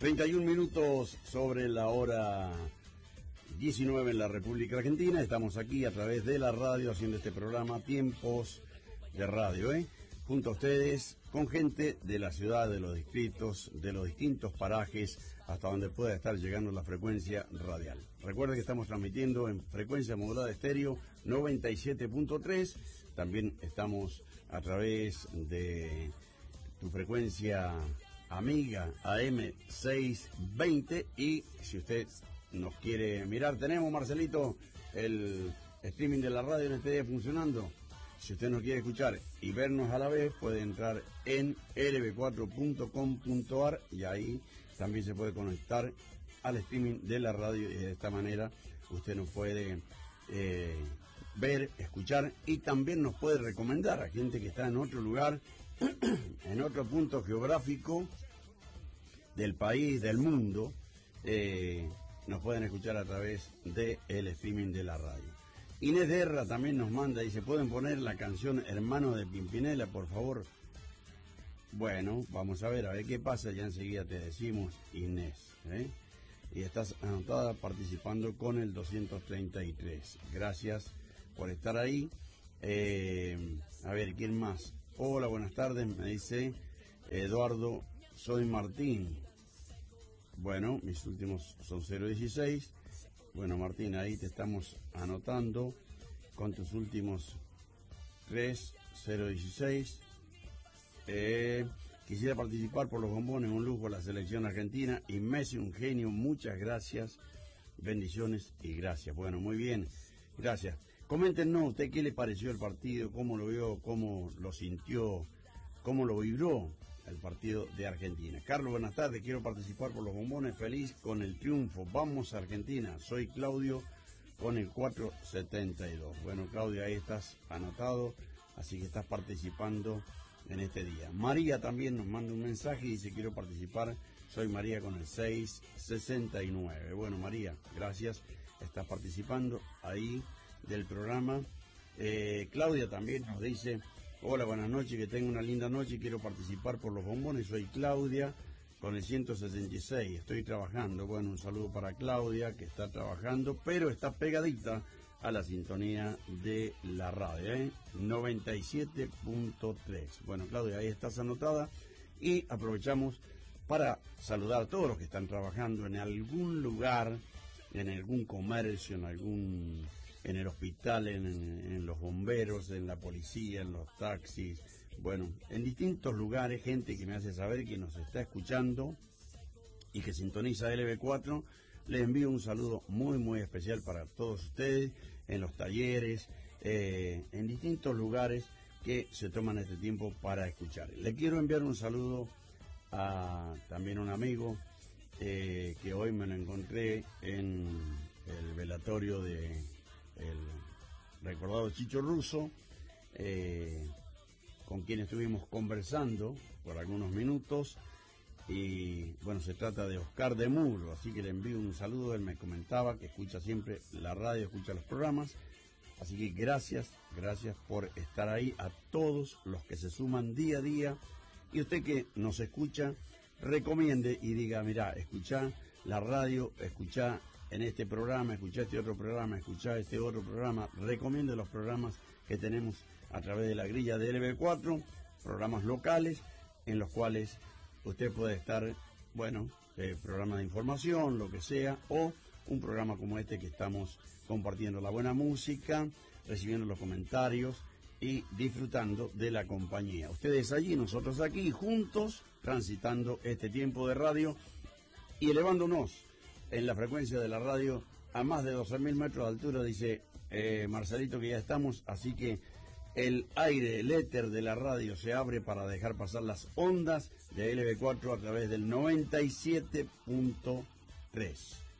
31 minutos sobre la hora 19 en la República Argentina. Estamos aquí a través de la radio haciendo este programa Tiempos de Radio, junto a ustedes, con gente de la ciudad, de los distritos, de los distintos parajes, hasta donde pueda estar llegando la frecuencia radial. Recuerden que estamos transmitiendo en frecuencia modulada estéreo 97.3. También estamos a través de tu frecuencia amiga AM620. Y si usted nos quiere mirar, tenemos, Marcelito, el streaming de la radio en este día funcionando. Si usted nos quiere escuchar y vernos a la vez, puede entrar en lb4.com.ar y ahí también se puede conectar al streaming de la radio, y de esta manera usted nos puede ver, escuchar, y también nos puede recomendar a gente que está en otro lugar, en otro punto geográfico del país, del mundo. Nos pueden escuchar a través del streaming de la radio. Inés Derra también nos manda y se pueden poner la canción Hermano de Pimpinela, por favor. Bueno, vamos a ver qué pasa, ya enseguida te decimos, Inés, y estás anotada participando con el 233. Gracias por estar ahí. A ver, ¿quién más? Hola, buenas tardes, me dice Eduardo, soy Martín. Bueno, mis últimos son 016. Bueno, Martín, ahí te estamos anotando con tus últimos 3016. Quisiera participar por los bombones, un lujo la selección argentina, y Messi, un genio, muchas gracias, bendiciones y gracias. Bueno, muy bien, gracias. Coméntenos usted qué le pareció el partido, cómo lo vio, cómo lo sintió, cómo lo vibró el partido de Argentina. Carlos, buenas tardes, quiero participar por los bombones, feliz con el triunfo, vamos a Argentina. Soy Claudio con el 472. Bueno, Claudio, ahí estás anotado, así que estás participando en este día. María también nos manda un mensaje y dice, quiero participar, soy María con el 669. Bueno, María, gracias, estás participando ahí del programa. Claudia también nos dice, hola, buenas noches, que tenga una linda noche y quiero participar por los bombones. Soy Claudia con el 166, estoy trabajando. Bueno, un saludo para Claudia, que está trabajando, pero está pegadita a la sintonía de la radio, 97.3. Bueno, Claudia, ahí estás anotada, y aprovechamos para saludar a todos los que están trabajando en algún lugar, en algún comercio, en el hospital, en los bomberos, en la policía, en los taxis, bueno, en distintos lugares, gente que me hace saber que nos está escuchando y que sintoniza LB4. Les envío un saludo muy, muy especial para todos ustedes, en los talleres, en distintos lugares que se toman este tiempo para escuchar. Le quiero enviar un saludo a también un amigo que hoy me lo encontré en el velatorio de el recordado Chicho Russo, con quien estuvimos conversando por algunos minutos, y bueno, se trata de Oscar de Muro, así que le envío un saludo. Él me comentaba que escucha siempre la radio, escucha los programas, así que gracias por estar ahí, a todos los que se suman día a día, y usted que nos escucha, recomiende y diga, mirá, escuchá la radio, escuchá en este programa, escuchá este otro programa, escuchá este otro programa, recomiende los programas que tenemos a través de la grilla de LB4, programas locales en los cuales usted puede estar, bueno, programa de información, lo que sea, o un programa como este que estamos compartiendo la buena música, recibiendo los comentarios y disfrutando de la compañía. Ustedes allí, nosotros aquí, juntos, transitando este tiempo de radio y elevándonos en la frecuencia de la radio a más de 12.000 metros de altura. Dice Marcelito que ya estamos, así que el aire, el éter de la radio se abre para dejar pasar las ondas de LB4 a través del 97.3.